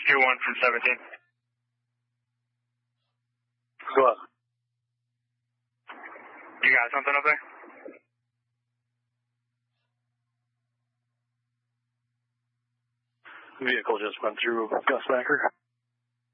2-1 from 17. Go up. You got something up there? Vehicle just went through Gus Backer.